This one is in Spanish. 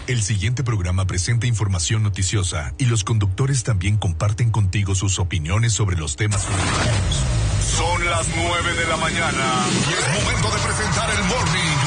El siguiente programa presenta información noticiosa y los conductores también comparten contigo sus opiniones sobre los temas cotidianos. Son las 9 de la mañana y es momento de presentar el Morning